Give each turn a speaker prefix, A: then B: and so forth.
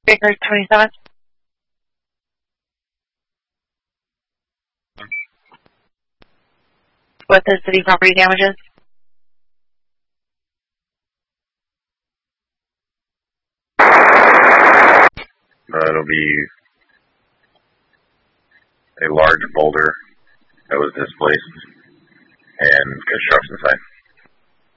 A: Baker 27. What the city property damages?
B: It'll be a large boulder that was displaced and construction site.